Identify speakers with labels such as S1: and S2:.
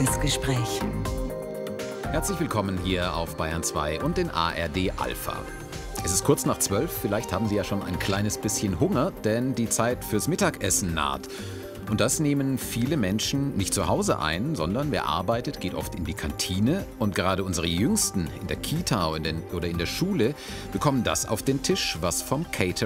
S1: Tagesgespräch.
S2: Herzlich willkommen hier auf Bayern 2 und den ARD Alpha. Es ist kurz nach 12, vielleicht haben Sie ja schon ein kleines bisschen Hunger, denn die Zeit fürs Mittagessen naht. Und das nehmen viele Menschen nicht zu Hause ein, sondern wer arbeitet, geht oft in die Kantine. Und gerade unsere Jüngsten in der Kita oder in der Schule bekommen das auf den Tisch, was vom Caterer